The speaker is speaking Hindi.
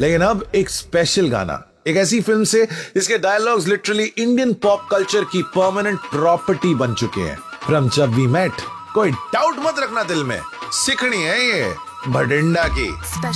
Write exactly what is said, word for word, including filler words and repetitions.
लेकिन अब एक स्पेशल गाना, एक ऐसी फिल्म से जिसके dialogues literally Indian pop culture की परमानेंट प्रॉपर्टी बन चुके हैं। फ्रॉम जब वी मेट, कोई डाउट मत रखना दिल में, सीखनी है ये भटिंडा की।